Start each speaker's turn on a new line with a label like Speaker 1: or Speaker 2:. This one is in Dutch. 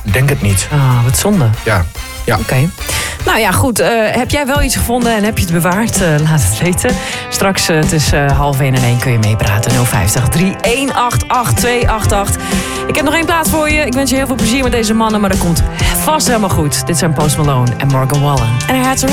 Speaker 1: denk het niet.
Speaker 2: Ah, wat zonde.
Speaker 1: Ja.
Speaker 2: Oké. Nou ja, goed. Heb jij wel iets gevonden en heb je het bewaard? Laat het weten. Straks tussen 12:30 en 1 kun je meepraten. 050 3188 288. Ik heb nog één plaat voor je. Ik wens je heel veel plezier met deze mannen, maar dat komt vast helemaal goed. Dit zijn Post Malone en Morgan Wallen. En hij had